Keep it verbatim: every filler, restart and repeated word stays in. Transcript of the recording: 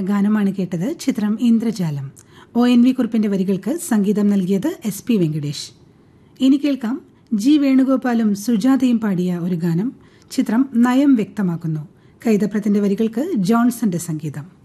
ഗാനമാണ് കേട്ടത്. ചിത്രം ഇന്ദ്രജാലം. ഒ എൻ വി കുറുപ്പിന്റെ വരികൾക്ക് സംഗീതം നൽകിയത് എസ് പി വെങ്കടേഷ്. ഇനി കേൾക്കാം ജി വേണുഗോപാലും സുജാതയും പാടിയ ഒരു ഗാനം. ചിത്രം നയം വ്യക്തമാക്കുന്നു. കൈതപ്രത്തിന്റെ വരികൾക്ക് ജോൺസന്റെ സംഗീതം.